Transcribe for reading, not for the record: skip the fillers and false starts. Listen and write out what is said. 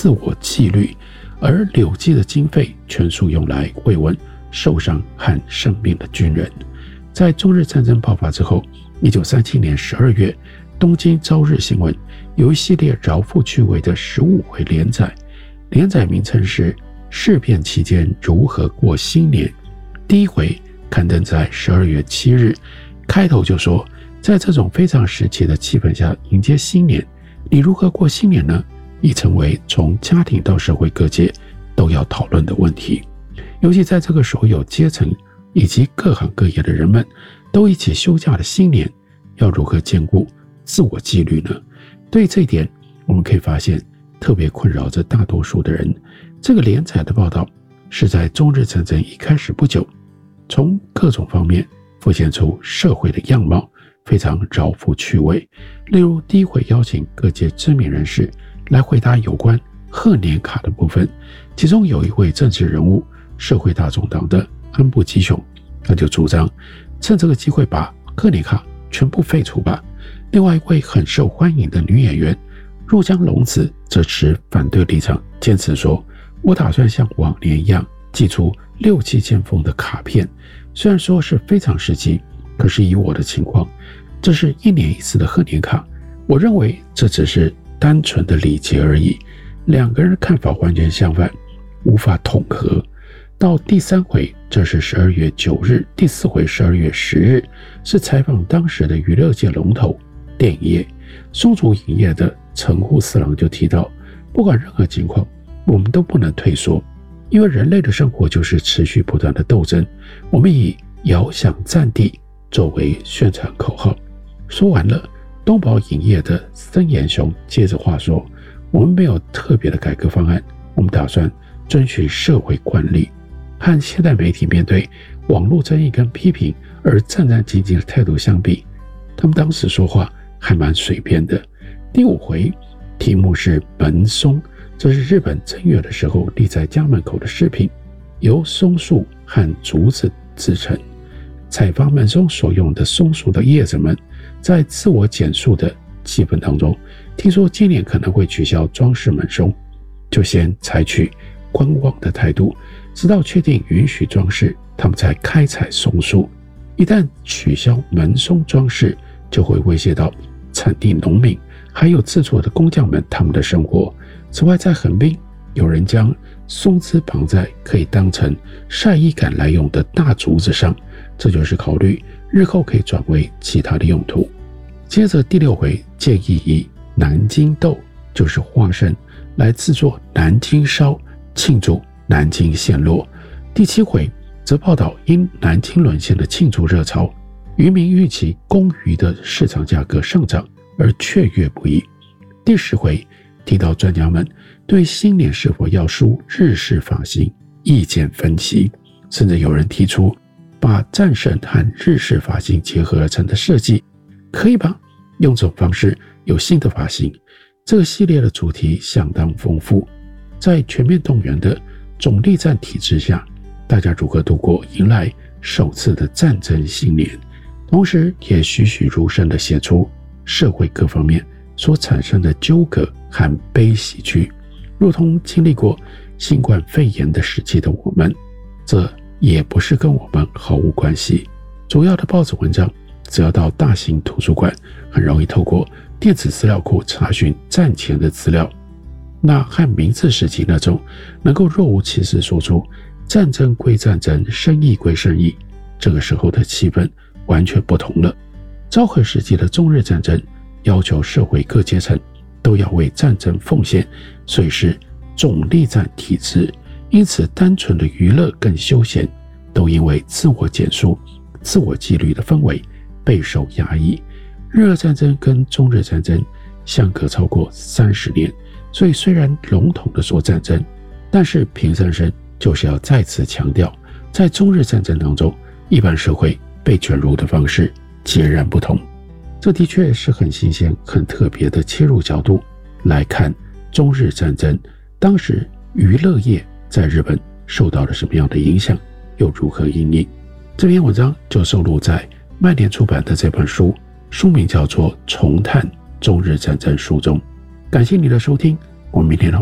自我纪律，而柳记的经费全数用来慰问受伤和生病的军人。在中日战争爆发之后，1937年12月，东京朝日新闻有一系列饶富趣味的15回连载，连载名称是事变期间如何过新年。第一回刊登在12月7日，开头就说，在这种非常时期的气氛下迎接新年，你如何过新年呢？已成为从家庭到社会各界都要讨论的问题。尤其在这个所有阶层以及各行各业的人们都一起休假的新年，要如何兼顾自我纪律呢？对这一点，我们可以发现特别困扰着大多数的人。这个连载的报道是在中日战争一开始不久，从各种方面浮现出社会的样貌，非常饶富趣味。例如第一回邀请各界知名人士来回答有关贺年卡的部分，其中有一位政治人物，社会大众党的安部吉雄，他就主张趁这个机会把贺年卡全部废除吧。另外一位很受欢迎的女演员入江龙子则持反对立场，坚持说，我打算像往年一样寄出6、7千封的卡片，虽然说是非常时期，可是以我的情况，这是1年1次的贺年卡，我认为这只是单纯的礼节而已。两个人的看法完全相反，无法统合。到第3回，这是12月9日，第4回12月10日，是采访当时的娱乐界龙头电影业松竹影业的城户四郎就提到，不管任何情况，我们都不能退缩，因为人类的生活就是持续不断的斗争。我们以遥想战地作为宣传口号。说完了，东宝影业的森严雄接着话说，我们没有特别的改革方案，我们打算遵循社会惯例。和现代媒体面对网络争议跟批评而战战兢兢的态度相比，他们当时说话还蛮随便的。第5回题目是门松，这是日本正月的时候立在家门口的饰品，由松树和竹子制成。采访门松所用的松树的叶子们，在自我减速的气氛当中，听说今年可能会取消装饰门松，就先采取观望的态度，直到确定允许装饰，他们才开采松树。一旦取消门松装饰，就会威胁到产地农民还有制作的工匠们他们的生活。此外，在横滨有人将松枝绑在可以当成晒衣杆来用的大竹子上，这就是考虑日后可以转为其他的用途。接着第6回建议以南京豆，就是花生，来制作南京烧，庆祝南京陷落。第7回则报道因南京沦陷的庆祝热潮，渔民预期公鱼的市场价格上涨而雀跃不已。第10回提到专家们对新年是否要梳日式发型意见分歧，甚至有人提出把战神和日式发型结合而成的设计，可以吧？用这种方式有新的发型。这个系列的主题相当丰富，在全面动员的总力战体制下，大家如何度过迎来首次的战争新年，同时也栩栩如生地写出社会各方面所产生的纠葛和悲喜剧。如同经历过新冠肺炎的时期的我们，这也不是跟我们毫无关系。主要的报纸文章只要到大型图书馆，很容易透过电子资料库查询战前的资料。那和明治时期那种能够若无其事说出战争归战争，生意归生意，这个时候的气氛完全不同了。昭和时期的中日战争要求社会各阶层都要为战争奉献，所以是总力战体制。因此单纯的娱乐跟休闲都因为自我减速、自我纪律的氛围备受压抑。日俄战争跟中日战争相隔超过30年，所以虽然笼统的说战争，但是平先生就是要再次强调，在中日战争当中，一般社会被卷入的方式截然不同。这的确是很新鲜、很特别的切入角度来看中日战争，当时娱乐业在日本受到了什么样的影响，又如何因应。这篇文章就收录在麦田出版的这本书，书名叫做《重探中日战争》书中。感谢你的收听，我们明天